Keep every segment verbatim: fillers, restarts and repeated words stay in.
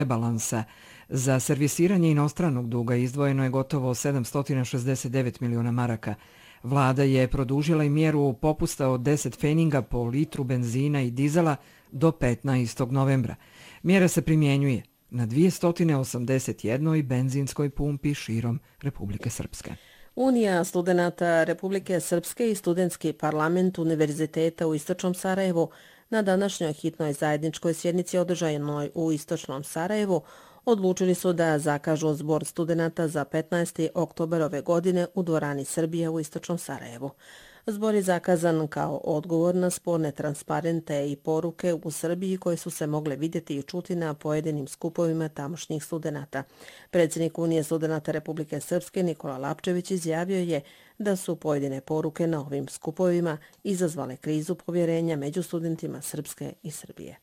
rebalansa. Za servisiranje inostranog duga izdvojeno je gotovo sedamsto šezdeset devet miliona maraka. Vlada je produžila i mjeru popusta od deset pfeninga po litru benzina i dizela do petnaestog novembra. Mjera se primjenjuje na dvjesto osamdeset jednoj benzinskoj pumpi širom Republike Srpske. Unija studenata Republike Srpske i Studentski parlament Univerziteta u Istočnom Sarajevu na današnjoj hitnoj zajedničkoj sjednici održanoj u Istočnom Sarajevu odlučili su da zakažu zbor studenata za petnaesti oktobar ove godine u dvorani Srbije u Istočnom Sarajevu. Zbor je zakazan kao odgovor na sporne transparente i poruke u Srbiji koje su se mogle vidjeti i čuti na pojedinim skupovima tamošnjih studenata. Predsjednik Unije studenata Republike Srpske Nikola Lapčević izjavio je da su pojedine poruke na ovim skupovima izazvale krizu povjerenja među studentima Srpske i Srbije.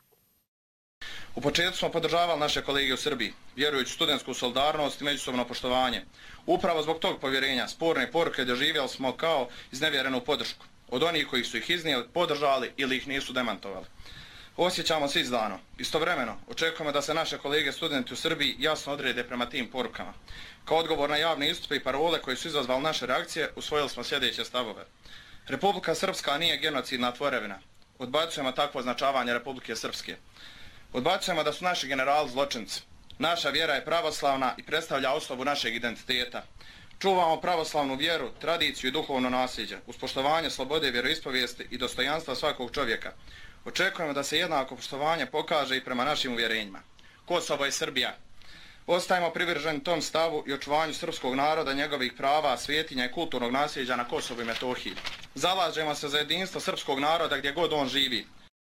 U početku smo podržavali naše kolege u Srbiji, vjerujući studentsku solidarnost i međusobno poštovanje. Upravo zbog tog povjerenja sporne poruke doživjeli smo kao iznevjerenu podršku od onih koji su ih iznijeli, podržali ili ih nisu demantovali. Osjećamo se izdano. Istovremeno očekujemo da se naše kolege studenti u Srbiji jasno odrede prema tim porukama. Kao odgovor na javne istupe i parole koje su izazvali naše reakcije, usvojili smo sljedeće stavove. Republika Srpska nije genocidna tvorevina. Odbacujemo takvo označavanje Republike Srpske. Odbacujemo da su naši generali zločinci. Naša vjera je pravoslavna i predstavlja osnovu našeg identiteta. Čuvamo pravoslavnu vjeru, tradiciju i duhovno nasljeđe, uz poštovanje slobode vjeroispovijesti i dostojanstva svakog čovjeka. Očekujemo da se jednako poštovanje pokaže i prema našim uvjerenjima. Kosovo i Srbija. Ostajemo privrženi tom stavu i očuvanju srpskog naroda, njegovih prava, svjetinja i kulturnog nasljeđa na Kosovu i Metohiji. Zalažemo se za jedinstvo srpskog naroda gdje god on živi.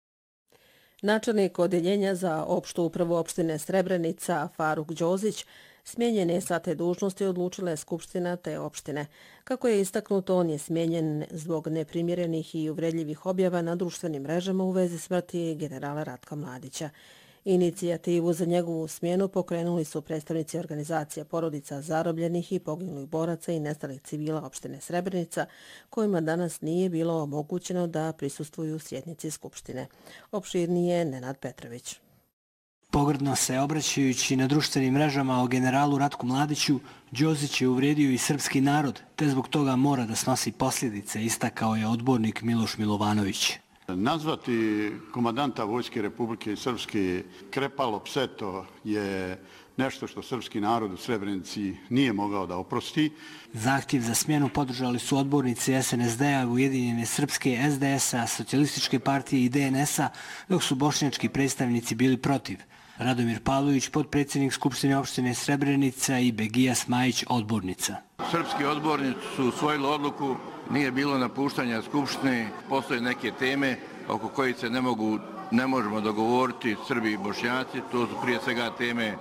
Načelnik odjeljenja za opštu upravu opštine Srebrenica Faruk Đozić smijenjen je sa te dužnosti odlučila je Skupština te opštine. Kako je istaknuto, on je smijenjen zbog neprimjerenih i uvredljivih objava na društvenim mrežama u vezi smrti generala Ratka Mladića. Inicijativu za njegovu smjenu pokrenuli su predstavnici organizacije porodica zarobljenih i poginulih boraca i nestalih civila opštine Srebrenica, kojima danas nije bilo omogućeno da prisustvuju sjednici Skupštine. Opširnije Nenad Petrović. Pogrdno se obraćajući na društvenim mrežama o generalu Ratku Mladiću, Đozić je uvrijedio i srpski narod, te zbog toga mora da snosi posljedice, istakao je odbornik Miloš Milovanović. Nazvati komandanta Vojske Republike Srpske krepalo pseto je nešto što srpski narod u Srebrenici nije mogao da oprosti. Zahtjev za smjenu podržali su odbornici S N S D-a, Ujedinjene Srpske, S D S-a, Socijalističke partije i D N S-a, dok su bošnjački predstavnici bili protiv. Radomir Pavlović, potpredsjednik Skupštine opštine Srebrenica i Begija Smajić, odbornica. Srpski odbornici su usvojili odluku, nije bilo napuštanja Skupštine, postoje neke teme oko kojih se ne mogu, ne možemo dogovoriti Srbi i Bošnjaci, to su prije svega teme e,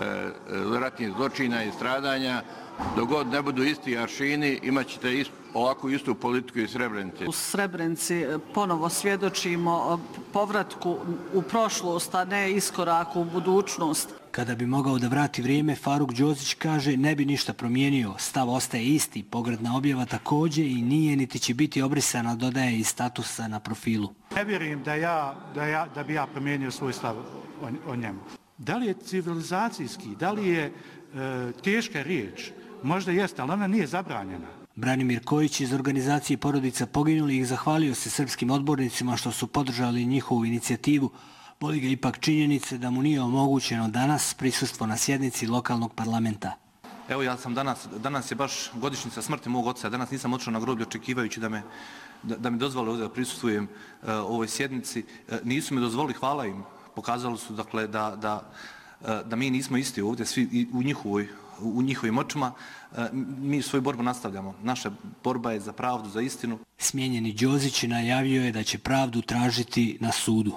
ratnih zločina i stradanja. Dok god ne budu isti aršini, imat ćete ist, ovakvu istu politiku i Srebrenici. U Srebrenici ponovo svjedočimo povratku u prošlost, a ne iskoraku u budućnost. Kada bi mogao da vrati vrijeme, Faruk Đozić kaže ne bi ništa promijenio. Stav ostaje isti, pogrdna objava također i nije niti će biti obrisana, dodaje i statusa na profilu. Ne vjerujem da, ja, da, ja, da bi ja promijenio svoj stav o, o njemu. Da li je civilizacijski, da li je e, teška riječ? Možda jeste, ali ona nije zabranjena. Branimir Kojić iz organizacije porodica poginulih zahvalio se srpskim odbornicima što su podržali njihovu inicijativu. Boli ga ipak činjenice da mu nije omogućeno danas prisustvo na sjednici lokalnog parlamenta. Evo ja sam danas, danas je baš godišnjica smrti mog oca, danas nisam otišao na groblje očekivajući da me, da, da mi dozvole ovdje da prisustvujem uh, ovoj sjednici. Uh, nisu mi dozvolili, hvala im. Pokazali su dakle da, da, uh, da mi nismo isti ovdje, svi u njihovoj u njihovim očima, mi svoju borbu nastavljamo. Naša borba je za pravdu, za istinu. Smijenjeni Đozić najavio je da će pravdu tražiti na sudu.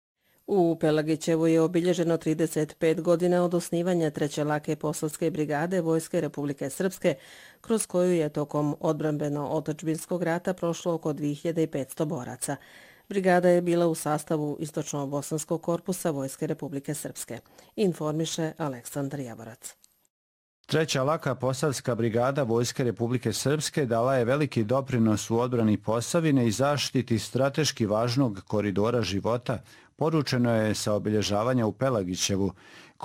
U Pelagićevu je obilježeno trideset pet godina od osnivanja treće lake posavske brigade Vojske Republike Srpske, kroz koju je tokom odbrambeno-otadžbinskog rata prošlo oko dvije hiljade petsto boraca. Brigada je bila u sastavu Istočno-bosanskog korpusa Vojske Republike Srpske. Informiše Aleksandar Javorac. Treća laka posavska brigada Vojske Republike Srpske dala je veliki doprinos u odbrani Posavine i zaštiti strateški važnog koridora života, poručeno je sa obilježavanja u Pelagićevu.